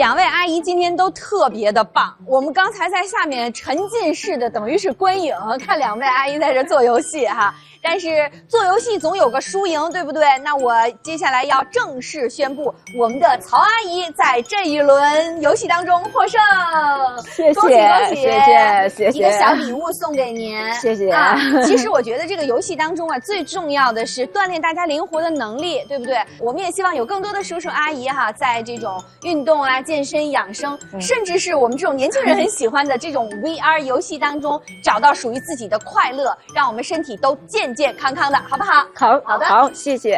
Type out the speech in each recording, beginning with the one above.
两位阿姨今天都特别的棒，我们刚才在下面沉浸式的等于是观影，看两位阿姨在这做游戏哈。但是做游戏总有个输赢，对不对？那我接下来要正式宣布，我们的曹阿姨在这一轮游戏当中获胜。 谢谢， 恭喜恭喜， 谢谢， 一个小礼物送给您， 谢谢。 其实我觉得这个游戏当中啊，最重要的是锻炼大家灵活的能力，对不对？我们也希望有更多的叔叔阿姨哈，在这种运动啊、健身养生，甚至是我们这种年轻人很喜欢的这种 VR 游戏当中，找到属于自己的快乐，让我们身体都健健康康的，好不好？好的， 好，谢谢。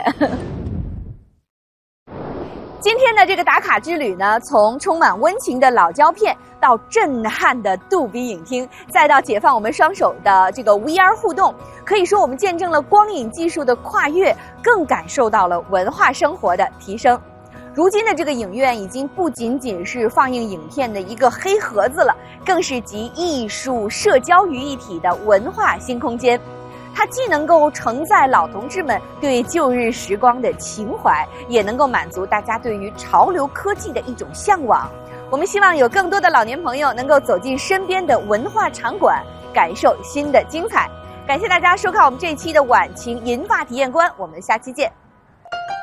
今天的这个打卡之旅呢，从充满温情的老胶片到震撼的杜比影厅，再到解放我们双手的这个 VR 互动，可以说我们见证了光影技术的跨越，更感受到了文化生活的提升。如今的这个影院已经不仅仅是放映影片的一个黑盒子了，更是集艺术、社交于一体的文化新空间。它既能够承载老同志们对旧日时光的情怀，也能够满足大家对于潮流科技的一种向往。我们希望有更多的老年朋友能够走进身边的文化场馆，感受新的精彩。感谢大家收看我们这一期的晚晴银发体验馆，我们下期见。